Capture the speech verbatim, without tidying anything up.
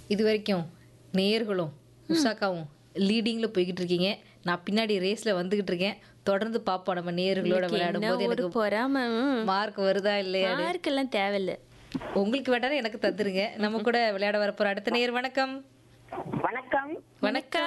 இது வரைக்கும் நேயர்களும் உஷாக்காவும் லீடிங்ல போய்கிட்டு இருக்கீங்க. நான் பின்னாடி ரேஸ்ல வந்துகிட்டு இருக்கேன். தொடர்ந்து பாப்போம் நம்ம நேயர்களோட இன்னைக்கு விளையாடும் என்ன போது ஒரு எனக்கு பொறாம ம். மார்க் வருதா இல்லையா? மார்க்கெல்லாம் தேவையில்ல. உங்களுக்கு வேண்டாம் எனக்கு தந்துருங்க. நம்ம கூட விளையாட வரப்போற அடுத்த நேயர் வணக்கம். வணக்கம். வணக்கம்.